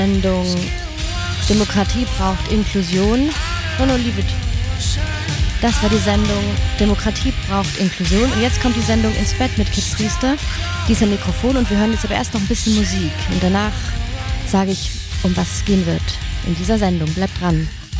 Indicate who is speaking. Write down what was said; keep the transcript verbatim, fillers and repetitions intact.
Speaker 1: Sendung Demokratie braucht Inklusion. Oh no, leave it. Das war die Sendung Demokratie braucht Inklusion. Und jetzt kommt die Sendung Ins Bett mit Kit Priester. Die ist am Mikrofon und wir hören jetzt aber erst noch ein bisschen Musik. Und danach sage ich, um was es gehen wird in dieser Sendung. Bleibt dran.